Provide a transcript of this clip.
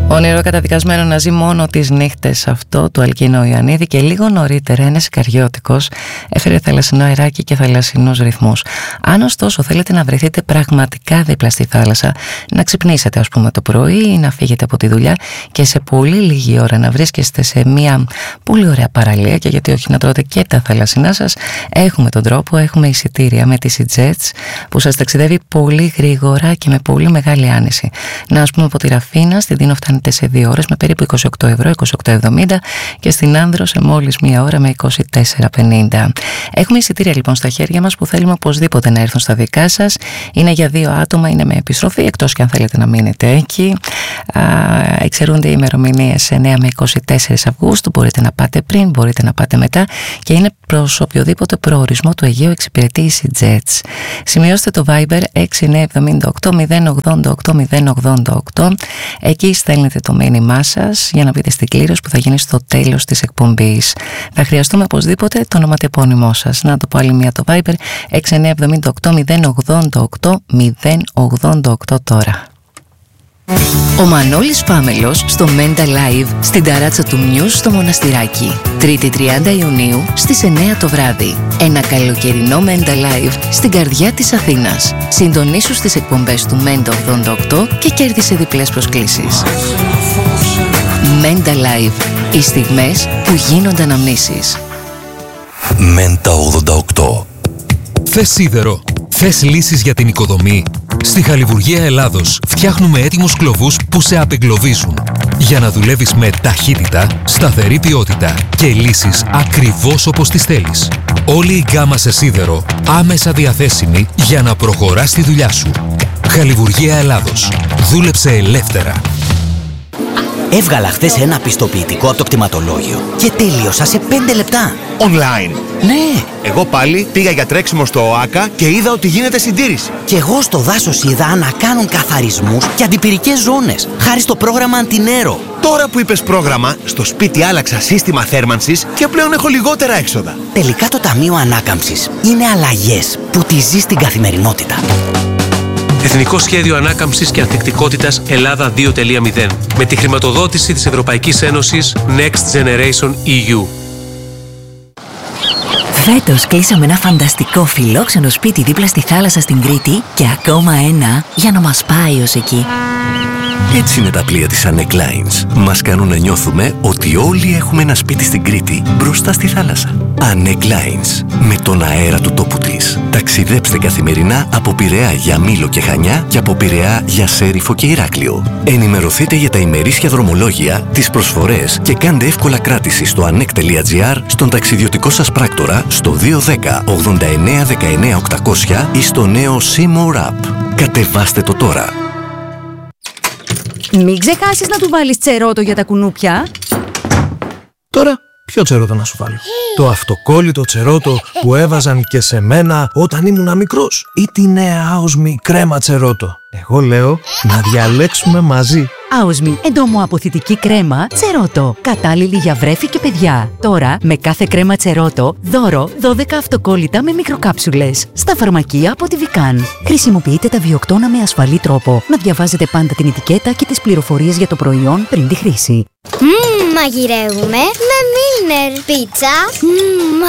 Όνειρο καταδικασμένο να ζει μόνο τις νύχτες, αυτό του Αλκίνο Ιωαννίδη, και λίγο νωρίτερα ένας Ικαριώτικος έφερε θαλασσινό αεράκι και θαλασσινούς ρυθμούς. Αν ωστόσο θέλετε να βρεθείτε πραγματικά δίπλα στη θάλασσα, να ξυπνήσετε ας πούμε το πρωί ή να φύγετε από τη δουλειά και σε πολύ λίγη ώρα να βρίσκεστε σε μια πολύ ωραία παραλία, και γιατί όχι να τρώτε και τα θαλασσινά σας, έχουμε τον τρόπο, έχουμε εισιτήρια με τις EasyJets που σας ταξιδεύει πολύ γρήγορα και με πολύ μεγάλη άνεση. Να ας πούμε από τη Ραφίνα στη Δίνο φτάνετε σε 2 ώρες με περίπου 28 ευρώ, 28,70, και στην Άνδρο σε μόλις 1 ώρα με 24,50. Έχουμε εισιτήρια λοιπόν στα χέρια μας που θέλουμε οπωσδήποτε να έρθουν στα δικά σας. Είναι για 2 άτομα, είναι με επιστροφή, εκτός και αν θέλετε να μείνετε εκεί. Εξαιρούνται οι ημερομηνίες 9 με 24 Αυγούστου, μπορείτε να πάτε πριν, μπορείτε να πάτε μετά, και είναι προς οποιοδήποτε προορισμό του Αιγαίου εξυπηρετεί η EasyJets. Σημειώστε το Viber 6978 088 088. Εκεί στέλνετε το μήνυμά σας για να μπείτε στην κλήρωση που θα γίνει στο τέλος της εκπομπής. Θα χρειαστούμε οπωσδήποτε το ονοματεπώνυμό σας. Να το πω άλλη μία, το Viber 6978 088 τώρα. Ο Μανώλης Πάμελος στο Mental Live στην ταράτσα του Μιους στο Μοναστηράκι, 3η 30 Ιουνίου στις 9 το βράδυ. Ένα καλοκαιρινό Mental Live στην καρδιά της Αθήνας. Συντονίσου στις εκπομπές του Mental 88 και κέρδισε διπλές προσκλήσεις. Mental Live, οι στιγμές που γίνονται αναμνήσεις. Mental 88. Θες σίδερο? Θες λύσεις για την οικοδομή? Στη Χαλιβουργία Ελλάδος φτιάχνουμε έτοιμους κλωβούς που σε απεγκλωβίζουν για να δουλεύεις με ταχύτητα, σταθερή ποιότητα και λύσεις ακριβώς όπως τις θέλεις. Όλη η γκάμα σε σίδερο άμεσα διαθέσιμη για να προχωράς τη δουλειά σου. Χαλιβουργία Ελλάδος. Δούλεψε ελεύθερα. Έβγαλα χθες ένα πιστοποιητικό από το κτηματολόγιο και τέλειωσα σε 5 λεπτά. Online. Ναι. Εγώ πάλι πήγα για τρέξιμο στο ΟΑΚΑ και είδα ότι γίνεται συντήρηση. Και εγώ στο δάσος είδα να κάνουν καθαρισμούς και αντιπυρικές ζώνες, χάρη στο πρόγραμμα Αντινέρο. Τώρα που είπες πρόγραμμα, στο σπίτι άλλαξα σύστημα θέρμανσης και πλέον έχω λιγότερα έξοδα. Τελικά το Ταμείο Ανάκαμψης είναι αλλαγές που τη ζει στην καθημερινότητα. Εθνικό Σχέδιο Ανάκαμψης και Ανθεκτικότητας Ελλάδα 2.0 με τη χρηματοδότηση της Ευρωπαϊκής Ένωσης Next Generation EU. Φέτος κλείσαμε ένα φανταστικό φιλόξενο σπίτι δίπλα στη θάλασσα στην Κρήτη και ακόμα ένα για να μας πάει ως εκεί. Έτσι είναι τα πλοία της Anec Lines. Μας κάνουν να νιώθουμε ότι όλοι έχουμε ένα σπίτι στην Κρήτη, μπροστά στη θάλασσα. Anec Lines. Με τον αέρα του τόπου της. Ταξιδέψτε καθημερινά από Πειραιά για Μήλο και Χανιά και από Πειραιά για Σέριφο και Ηράκλειο. Ενημερωθείτε για τα ημερήσια δρομολόγια, τις προσφορές και κάντε εύκολα κράτηση στο anec.gr, στον ταξιδιωτικό σας πράκτορα, στο 210 89 19 800 ή στο νέο Seymour App. Κατεβάστε το τώρα. Μην ξεχάσεις να του βάλεις τσερότο για τα κουνούπια. Τώρα, ποιο τσερότο να σου βάλω? Το αυτοκόλλητο τσερότο που έβαζαν και σε μένα όταν ήμουν μικρός, ή τη νέα Aosmi κρέμα τσερότο? Εγώ λέω να διαλέξουμε μαζί. Aosmi, εντομοαποθητική κρέμα τσερότο. Κατάλληλη για βρέφη και παιδιά. Τώρα, με κάθε κρέμα τσερότο, δώρο 12 αυτοκόλλητα με μικροκάψουλες. Στα φαρμακεία από τη Vican. Χρησιμοποιείτε τα βιοκτώνα με ασφαλή τρόπο. Να διαβάζετε πάντα την ετικέτα και τις πληροφορίες για το προϊόν πριν τη χρήση. Μαγειρεύουμε με Milner πίτσα.